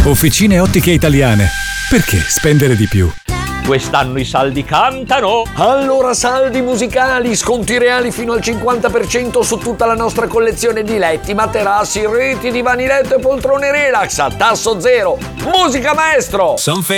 Officine Ottiche Italiane. Perché spendere di più? Quest'anno i saldi cantano. Allora saldi musicali, sconti reali fino al 50% su tutta la nostra collezione di letti, materassi, reti, divani letto e poltrone relax a tasso zero. Musica maestro!